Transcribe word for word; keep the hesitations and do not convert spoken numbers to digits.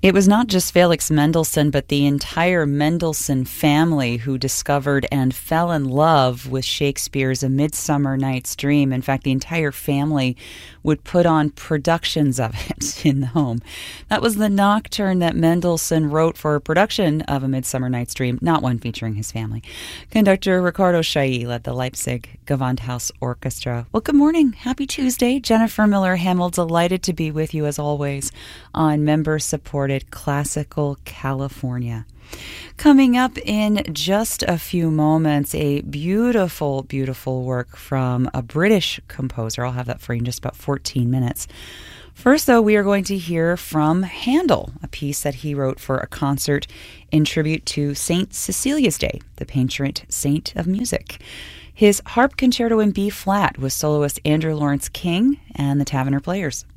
It was not just Felix Mendelssohn, but the entire Mendelssohn family who discovered and fell in love with Shakespeare's A Midsummer Night's Dream. In fact, the entire family would put on productions of it in the home. That was the nocturne that Mendelssohn wrote for a production of A Midsummer Night's Dream, not one featuring his family. Conductor Ricardo Chailly led the Leipzig Gewandhaus Orchestra. Well, good morning. Happy Tuesday. Jennifer Miller-Hamill, delighted to be with you as always on member-supported Classical California. Coming up in just a few moments, a beautiful, beautiful work from a British composer. I'll have that for you in just about fourteen minutes. First, though, we are going to hear from Handel, a piece that he wrote for a concert in tribute to Saint Cecilia's Day, the patron saint of music. His harp concerto in B-flat with soloist Andrew Lawrence King and the Tavener Players.